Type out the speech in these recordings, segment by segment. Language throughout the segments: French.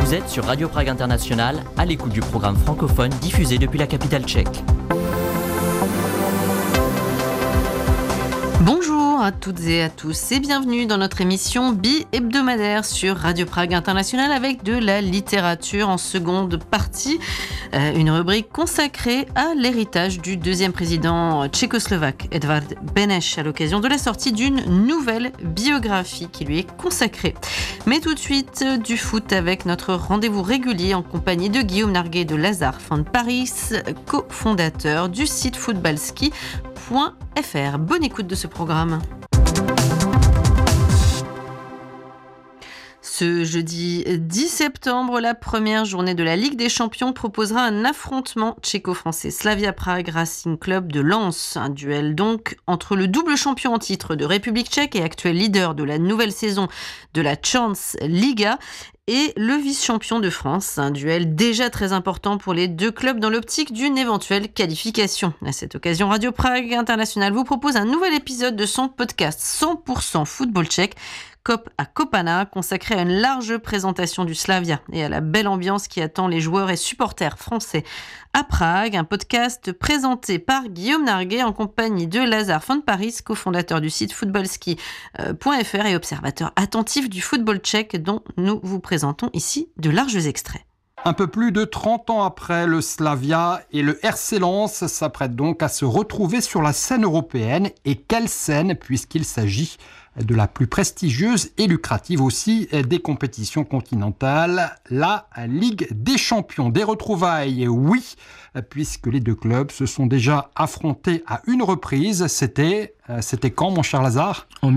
Vous êtes sur Radio Prague International, à l'écoute du programme francophone diffusé depuis la capitale tchèque. Bonjour à toutes et à tous et bienvenue dans notre émission bi-hebdomadaire sur Radio Prague International avec de la littérature en seconde partie, une rubrique consacrée à l'héritage du deuxième président tchécoslovaque Edvard Beneš à l'occasion de la sortie d'une nouvelle biographie qui lui est consacrée. Mais tout de suite du foot avec notre rendez-vous régulier en compagnie de Guillaume Narguet de Lazare von Paris, cofondateur du site footballski.fr. Bonne écoute de ce programme. Ce jeudi 10 septembre, la première journée de la Ligue des Champions proposera un affrontement tchéco-français Slavia Prague Racing Club de Lens. Un duel donc entre le double champion en titre de République tchèque et actuel leader de la nouvelle saison de la Chance Liga et le vice-champion de France. Un duel déjà très important pour les deux clubs dans l'optique d'une éventuelle qualification. À cette occasion, Radio Prague International vous propose un nouvel épisode de son podcast 100% football tchèque, Kop à Kopana, consacré à une large présentation du Slavia et à la belle ambiance qui attend les joueurs et supporters français à Prague. Un podcast présenté par Guillaume Narguet en compagnie de Lazare von Paris, cofondateur du site footballski.fr et observateur attentif du football tchèque dont nous vous présentons ici de larges extraits. Un peu plus de 30 ans après, le Slavia et le RC Lens s'apprêtent donc à se retrouver sur la scène européenne. Et quelle scène, puisqu'il s'agit de la plus prestigieuse et lucrative aussi des compétitions continentales, la Ligue des Champions. Des retrouvailles, oui, puisque les deux clubs se sont déjà affrontés à une reprise. C'était quand, mon cher Lazare ? En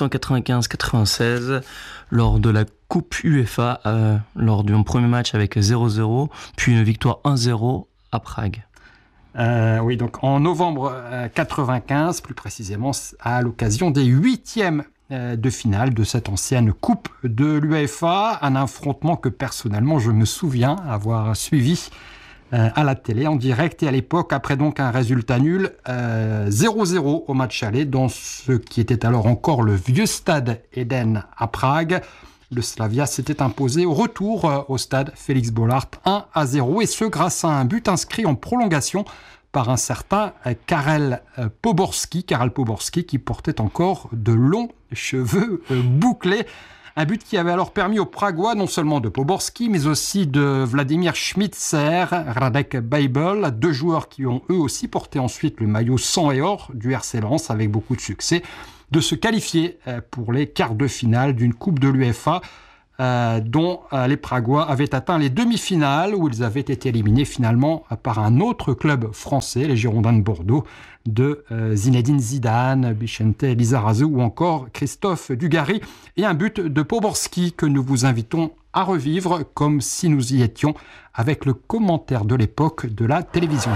1995-96, lors de la Coupe UEFA, lors d'un premier match avec 0-0, puis une victoire 1-0 à Prague. Oui, donc en novembre 95, plus précisément à l'occasion des huitièmes de finale de cette ancienne Coupe de l'UEFA, un affrontement que personnellement je me souviens avoir suivi à la télé en direct et à l'époque, après donc un résultat nul 0-0 au match aller dans ce qui était alors encore le vieux stade Eden à Prague. Le Slavia s'était imposé au retour au stade Félix Bollaert 1-0 et ce grâce à un but inscrit en prolongation par un certain Karel Poborský qui portait encore de longs cheveux bouclés. Un but qui avait alors permis aux Pragois non seulement de Poborský, mais aussi de Vladimir Schmitzer, Radek Bejbel, deux joueurs qui ont eux aussi porté ensuite le maillot sang et or du RC Lens avec beaucoup de succès, de se qualifier pour les quarts de finale d'une Coupe de l'UEFA dont les Pragois avaient atteint les demi-finales où ils avaient été éliminés finalement par un autre club français, les Girondins de Bordeaux, de Zinedine Zidane, Vicente Lizarazu ou encore Christophe Dugarry, et un but de Poborský que nous vous invitons à revivre comme si nous y étions avec le commentaire de l'époque de la télévision.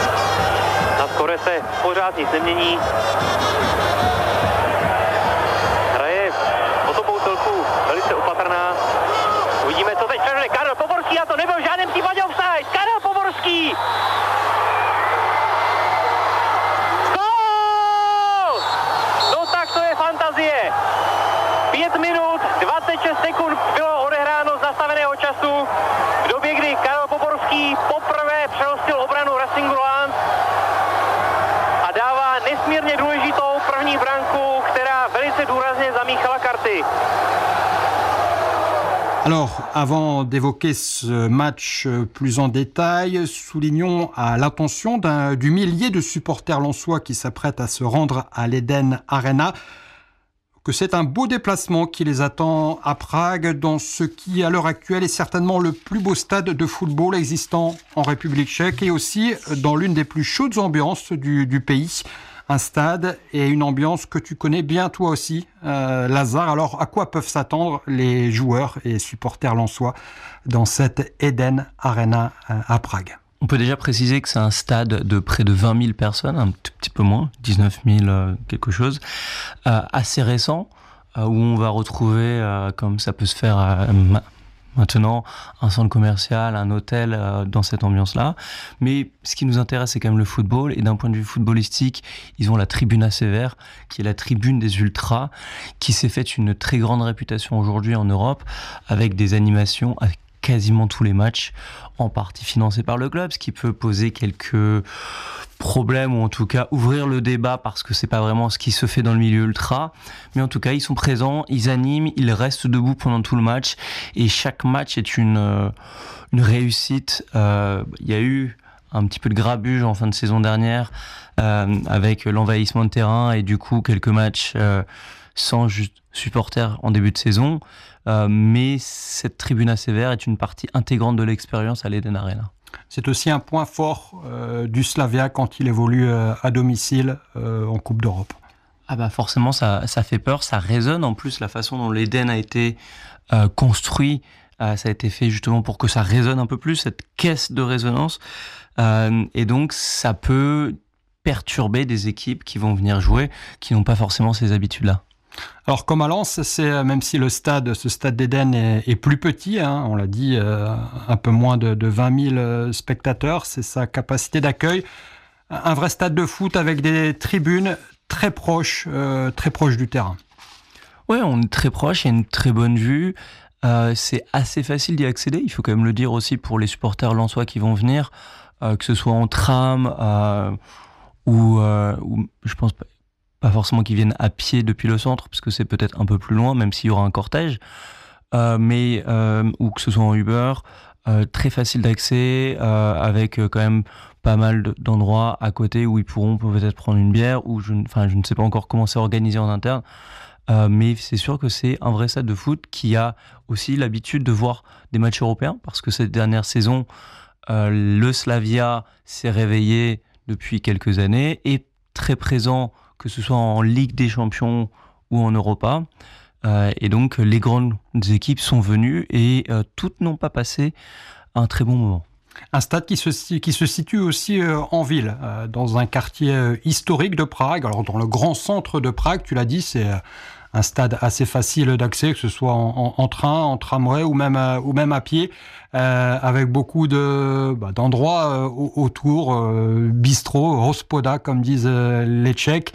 Na skore se pořád nic nemění. Hraje o to poutelku velice opatrná. Uvidíme, co teď předvede Karel Poborský a to nebyl v žádném případě offside. Karel Poborský! Gól! No tak to je fantazie. 5 minut, 26 sekund bylo odehráno z nastaveného času v době, kdy Karel Poborský poprvé přehostil obranu Racingu Lens a dává nesmírně důležitou první branku, která velice důrazně zamíchala karty. Alors, avant d'évoquer ce match plus en détail, soulignons à l'attention du millier de supporters lensois qui s'apprêtent à se rendre à l'Eden Arena que c'est un beau déplacement qui les attend à Prague dans ce qui, à l'heure actuelle, est certainement le plus beau stade de football existant en République tchèque et aussi dans l'une des plus chaudes ambiances du pays. Un stade et une ambiance que tu connais bien toi aussi, Lazare. Alors, à quoi peuvent s'attendre les joueurs et supporters lensois dans cette Eden Arena à Prague ? On peut déjà préciser que c'est un stade de près de 20 000 personnes, un tout petit peu moins, 19 000 quelque chose, assez récent, où on va retrouver, comme ça peut se faire maintenant, un centre commercial, un hôtel dans cette ambiance-là. Mais ce qui nous intéresse, c'est quand même le football. Et d'un point de vue footballistique, ils ont la tribune assez vert, qui est la tribune des ultras, qui s'est faite une très grande réputation aujourd'hui en Europe, avec des animations quasiment tous les matchs, en partie financés par le club, ce qui peut poser quelques problèmes ou en tout cas ouvrir le débat parce que c'est pas vraiment ce qui se fait dans le milieu ultra. Mais en tout cas, ils sont présents, ils animent, ils restent debout pendant tout le match et chaque match est une réussite. Il y a eu un petit peu de grabuge en fin de saison dernière avec l'envahissement de terrain et du coup quelques matchs sans supporters en début de saison. Mais cette tribune assez verte est une partie intégrante de l'expérience à l'Eden Arena. C'est aussi un point fort du Slavia quand il évolue à domicile en Coupe d'Europe. Ah bah forcément, ça fait peur, ça résonne. En plus, la façon dont l'Eden a été construit, ça a été fait justement pour que ça résonne un peu plus, cette caisse de résonance. Et donc, ça peut perturber des équipes qui vont venir jouer, qui n'ont pas forcément ces habitudes-là. Alors comme à Lens, même si ce stade d'Eden est plus petit, on l'a dit, un peu moins de 20 000 spectateurs, c'est sa capacité d'accueil. Un vrai stade de foot avec des tribunes très proches du terrain. Oui, on est très proche, il y a une très bonne vue. C'est assez facile d'y accéder, il faut quand même le dire aussi pour les supporters lensois qui vont venir, que ce soit en tram ou je pense pas forcément qu'ils viennent à pied depuis le centre, parce que c'est peut-être un peu plus loin, même s'il y aura un cortège, mais ou que ce soit en Uber, très facile d'accès, avec quand même pas mal d'endroits à côté où ils pourront peut-être prendre une bière, ou je ne sais pas encore comment c'est organisé en interne, mais c'est sûr que c'est un vrai stade de foot qui a aussi l'habitude de voir des matchs européens, parce que cette dernière saison, le Slavia s'est réveillé depuis quelques années, et très présent que ce soit en Ligue des Champions ou en Europa. Et donc, les grandes équipes sont venues et toutes n'ont pas passé un très bon moment. Un stade qui se situe aussi en ville, dans un quartier historique de Prague. Alors, dans le grand centre de Prague, tu l'as dit, c'est un stade assez facile d'accès, que ce soit en train, en tramway ou même à pied, avec beaucoup d'endroits autour, bistrot, hospoda, comme disent les Tchèques.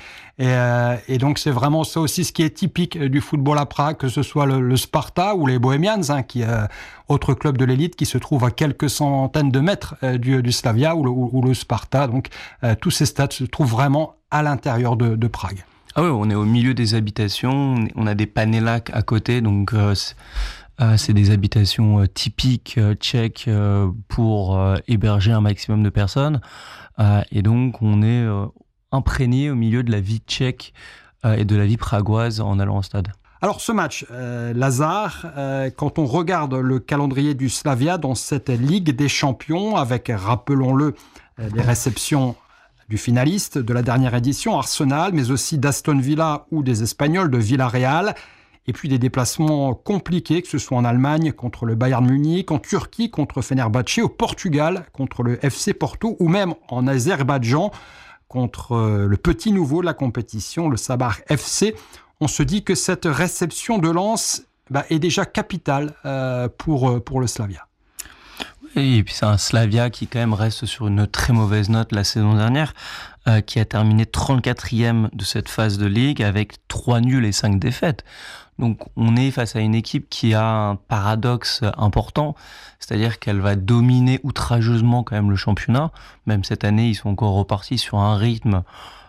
Et donc, c'est vraiment ça aussi ce qui est typique du football à Prague, que ce soit le Sparta ou les Bohemians, qui est autre club de l'élite qui se trouve à quelques centaines de mètres du Slavia ou le Sparta. Donc, tous ces stades se trouvent vraiment à l'intérieur de Prague. Ah oui, on est au milieu des habitations, on a des panelaks à côté, donc c'est des habitations typiques tchèques pour héberger un maximum de personnes. Et donc on est imprégné au milieu de la vie tchèque et de la vie pragoise en allant au stade. Alors ce match, Lazare, quand on regarde le calendrier du Slavia dans cette Ligue des Champions, avec, rappelons-le, les réceptions du finaliste de la dernière édition, Arsenal, mais aussi d'Aston Villa ou des Espagnols de Villarreal, et puis des déplacements compliqués, que ce soit en Allemagne contre le Bayern Munich, en Turquie contre Fenerbahçe, au Portugal contre le FC Porto, ou même en Azerbaïdjan contre le petit nouveau de la compétition, le Sabah FC. On se dit que cette réception de Lens est déjà capitale pour le Slavia. Et puis c'est un Slavia qui quand même reste sur une très mauvaise note la saison dernière, qui a terminé 34e de cette phase de ligue avec 3 nuls et 5 défaites. Donc on est face à une équipe qui a un paradoxe important, c'est-à-dire qu'elle va dominer outrageusement quand même le championnat. Même cette année, ils sont encore repartis sur un rythme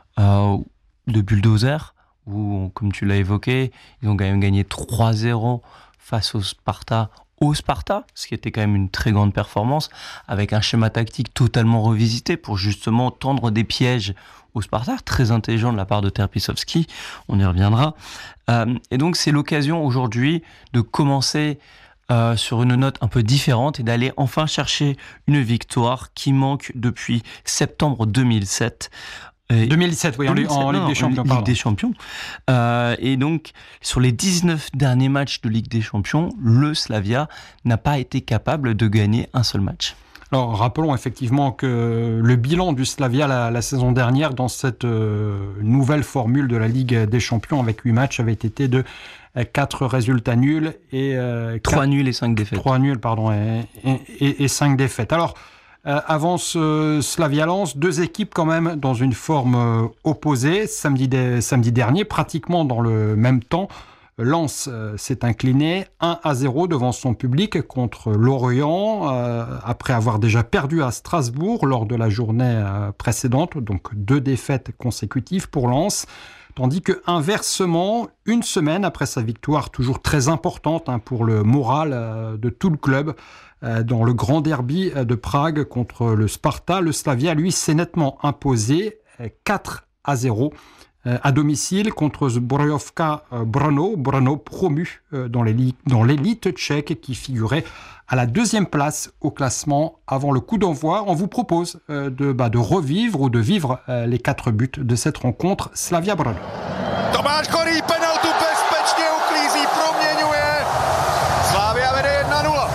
de bulldozer, où, comme tu l'as évoqué, ils ont quand même gagné 3-0 face au Sparta, ce qui était quand même une très grande performance, avec un schéma tactique totalement revisité pour justement tendre des pièges au Sparta, très intelligent de la part de Terpisovski, on y reviendra. Et donc c'est l'occasion aujourd'hui de commencer sur une note un peu différente et d'aller enfin chercher une victoire qui manque depuis septembre 2007. 2007, oui, en Ligue des Champions. Ligue des Champions. Et donc, sur les 19 derniers matchs de Ligue des Champions, le Slavia n'a pas été capable de gagner un seul match. Alors, rappelons effectivement que le bilan du Slavia la saison dernière dans cette nouvelle formule de la Ligue des Champions avec 8 matchs avait été de 4 résultats nuls et 3 nuls et 5 défaites. 3 nuls, pardon, et 5 défaites. Alors, avant ce Slavia Lens, 2 équipes quand même dans une forme opposée. Samedi dernier, pratiquement dans le même temps, Lens s'est incliné 1-0 devant son public contre Lorient, après avoir déjà perdu à Strasbourg lors de la journée précédente, donc 2 défaites consécutives pour Lens. Tandis que, inversement, une semaine après sa victoire toujours très importante pour le moral de tout le club, dans le grand derby de Prague contre le Sparta, le Slavia, lui, s'est nettement imposé 4-0 à domicile contre Zbrojovka Brno, promu dans l'élite tchèque qui figurait à la 2e place au classement avant le coup d'envoi. On vous propose de revivre ou de vivre les 4 buts de cette rencontre Slavia Brno. Tomáš Chorý penaltu bezpečně uklízí, proměňuje. Slavia vede 1-0.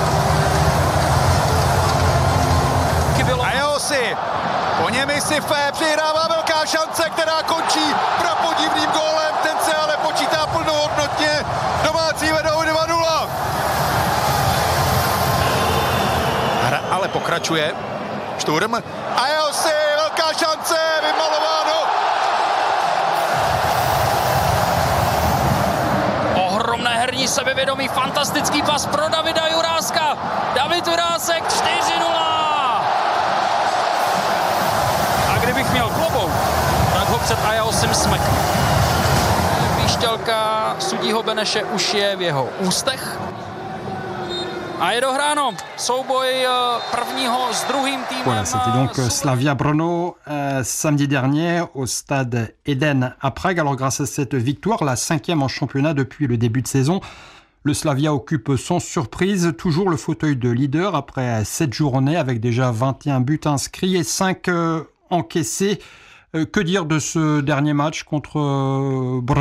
A Josi, po něm Sife přihrává velká šance, která končí prapodivným gólem. Ten se ale počítá plnohodnotně. Domácí vedou 2-0. Hra ale pokračuje. Šturm. A Josi, velká šance, vymalováno. Ohromné herní sebevědomí, fantastický pas pro Davida Juráska. David Jurásek 4-0. A kdybych měl klobouk, tak ho před Ajaosem smekl. Píšťalka sudího Beneše už je v jeho ústech. A je dohráno souboj prvního s druhým týmem. Voilà, c'était donc Slavia Brno samedi dernier au stade Eden à Prague. Alors grâce à cette victoire, la 5e en championnat depuis le début de saison, le Slavia occupe sans surprise toujours le fauteuil de leader après 7 journées avec déjà 21 buts inscrits et 5 encaissés. Que dire de ce dernier match contre Brno ?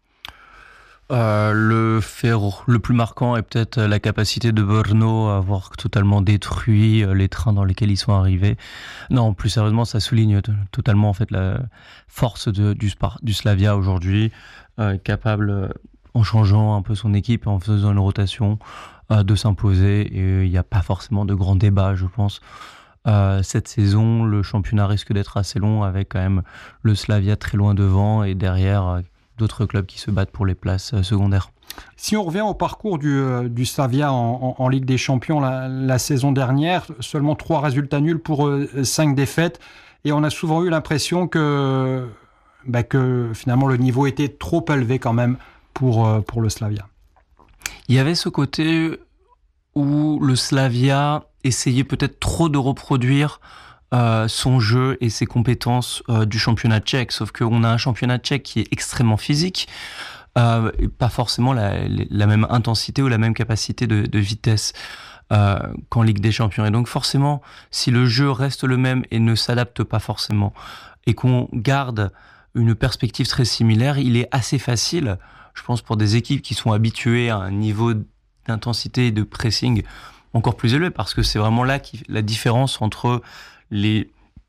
Le fait le plus marquant est peut-être la capacité de Brno à avoir totalement détruit les trains dans lesquels ils sont arrivés. Non, plus sérieusement, ça souligne totalement en fait la force du Slavia aujourd'hui, capable, en changeant un peu son équipe, en faisant une rotation, de s'imposer. Et il n'y a pas forcément de grand débat, je pense. Cette saison, le championnat risque d'être assez long avec quand même le Slavia très loin devant et derrière d'autres clubs qui se battent pour les places secondaires. Si on revient au parcours du Slavia en Ligue des Champions la saison dernière, seulement 3 résultats nuls pour 5 défaites. Et on a souvent eu l'impression que finalement le niveau était trop élevé quand même pour le Slavia. Il y avait ce côté où le Slavia essayait peut-être trop de reproduire son jeu et ses compétences du championnat tchèque, sauf qu'on a un championnat tchèque qui est extrêmement physique, et pas forcément la même intensité ou la même capacité de vitesse qu'en Ligue des Champions. Et donc forcément, si le jeu reste le même et ne s'adapte pas forcément, et qu'on garde une perspective très similaire, il est assez facile, je pense, pour des équipes qui sont habituées à un niveau d'intensité et de pressing encore plus élevé, parce que c'est vraiment là la différence entre le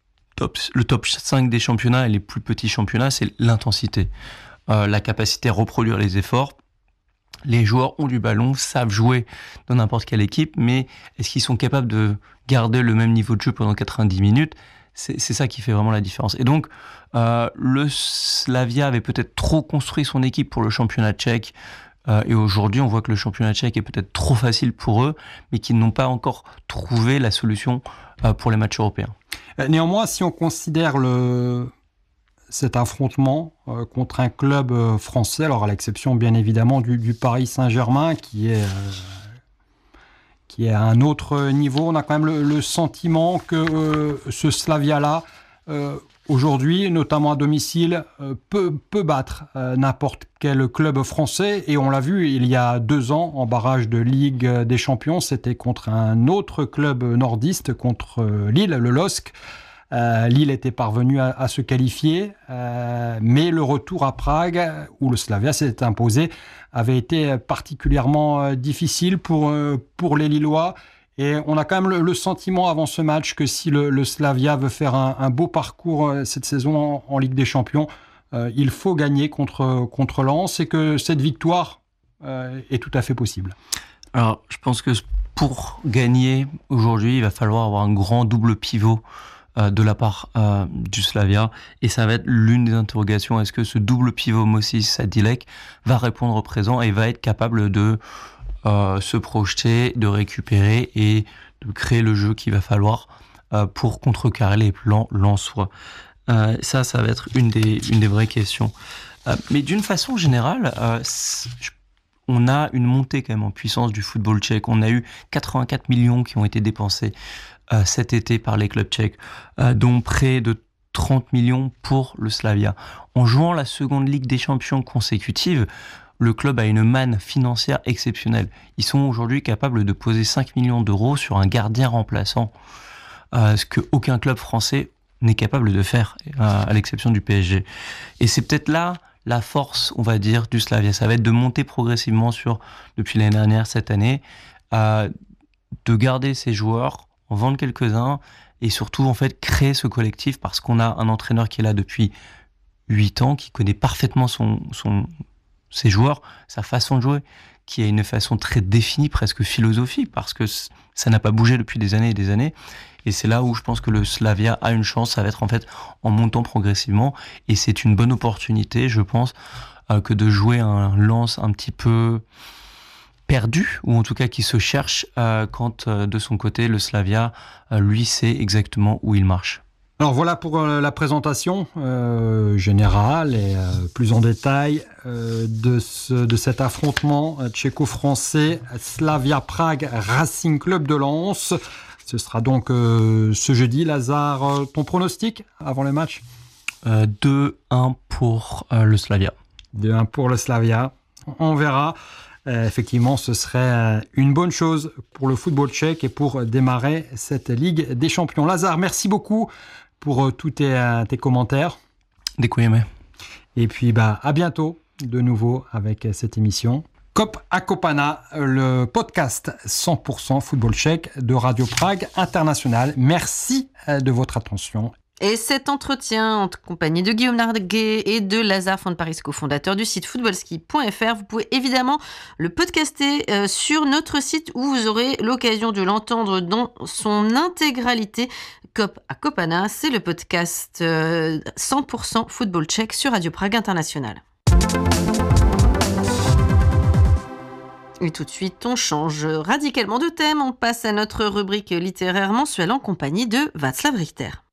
top 5 des championnats et les plus petits championnats, c'est l'intensité, la capacité à reproduire les efforts. Les joueurs ont du ballon, savent jouer dans n'importe quelle équipe, mais est-ce qu'ils sont capables de garder le même niveau de jeu pendant 90 minutes ? C'est ça qui fait vraiment la différence. Et donc, le Slavia avait peut-être trop construit son équipe pour le championnat tchèque, et aujourd'hui, on voit que le championnat tchèque est peut-être trop facile pour eux, mais qu'ils n'ont pas encore trouvé la solution pour les matchs européens. Néanmoins, si on considère cet affrontement contre un club français, alors à l'exception bien évidemment du Paris Saint-Germain, qui est à un autre niveau, on a quand même le sentiment que ce Slavia-là, aujourd'hui, notamment à domicile, peut battre n'importe quel club français. Et on l'a vu il y a 2 ans, en barrage de Ligue des Champions, c'était contre un autre club nordiste, contre Lille, le LOSC. Lille était parvenu à se qualifier, mais le retour à Prague, où le Slavia s'est imposé, avait été particulièrement difficile pour les Lillois. Et on a quand même le sentiment avant ce match que si le Slavia veut faire un beau parcours cette saison en Ligue des Champions, il faut gagner contre Lens, et que cette victoire est tout à fait possible. Alors, je pense que pour gagner aujourd'hui, il va falloir avoir un grand double pivot de la part du Slavia, et ça va être l'une des interrogations. Est-ce que ce double pivot Mosic-Sadilek va répondre au présent et va être capable de se projeter, de récupérer et de créer le jeu qu'il va falloir pour contrecarrer les plans lensois. Ça va être une des vraies questions. Mais d'une façon générale, on a une montée quand même en puissance du football tchèque. On a eu 84 millions qui ont été dépensés cet été par les clubs tchèques, dont près de 30 millions pour le Slavia. En jouant la seconde Ligue des Champions consécutive, le club a une manne financière exceptionnelle. Ils sont aujourd'hui capables de poser 5 millions d'euros sur un gardien remplaçant, ce qu'aucun club français n'est capable de faire, à l'exception du PSG. Et c'est peut-être là la force, on va dire, du Slavia. Ça va être de monter progressivement depuis l'année dernière, cette année, de garder ses joueurs, en vendre quelques-uns, et surtout, en fait, créer ce collectif, parce qu'on a un entraîneur qui est là depuis 8 ans, qui connaît parfaitement ses joueurs, sa façon de jouer, qui a une façon très définie, presque philosophique, parce que ça n'a pas bougé depuis des années et des années. Et c'est là où je pense que le Slavia a une chance, ça va être en fait en montant progressivement. Et c'est une bonne opportunité, je pense, que de jouer un Lens un petit peu perdu, ou en tout cas qui se cherche, quand de son côté, le Slavia, lui, sait exactement où il marche. Alors voilà pour la présentation générale et plus en détail de cet affrontement tchéco-français Slavia Prague Racing Club de Lens. Ce sera donc ce jeudi. Lazare, ton pronostic avant le match ? 2-1 pour le Slavia. 2-1 pour le Slavia. On verra. Effectivement, ce serait une bonne chose pour le football tchèque et pour démarrer cette Ligue des Champions. Lazare, merci beaucoup pour tous tes commentaires. Děkujeme. Et puis à bientôt de nouveau avec cette émission. Kop a Kopana, le podcast 100% football tchèque de Radio Prague International. Merci de votre attention. Et cet entretien en compagnie de Guillaume Narguet et de Lazare Fonparis, cofondateur du site footballski.fr, vous pouvez évidemment le podcaster sur notre site où vous aurez l'occasion de l'entendre dans son intégralité. Kop a Kopana, c'est le podcast 100% football tchèque sur Radio Prague International. Et tout de suite, on change radicalement de thème. On passe à notre rubrique littéraire mensuelle en compagnie de Václav Richter.